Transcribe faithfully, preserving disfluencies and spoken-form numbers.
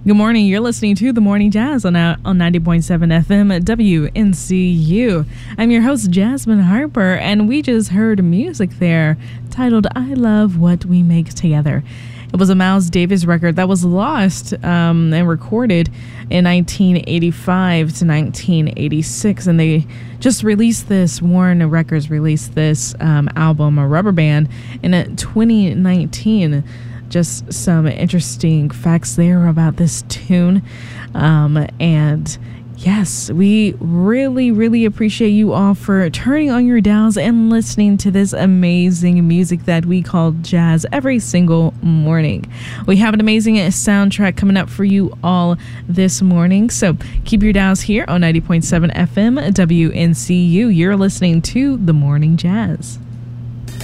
Good morning. You're listening to The Morning Jazz on uh, on ninety point seven F M at W N C U. I'm your host, Jasmine Harper, and we just heard music there titled I Love What We Make Together. It was a Miles Davis record that was lost um, and recorded in nineteen eighty-five to nineteen eighty-six, and they just released this, Warner Records released this um, album, a Rubber Band, in twenty nineteen. Just some interesting facts there about this tune. Um, and yes, we really, really appreciate you all for turning on your dials and listening to this amazing music that we call jazz every single morning. We have an amazing soundtrack coming up for you all this morning. So keep your dials here on ninety point seven F M W N C U. You're listening to The Morning Jazz.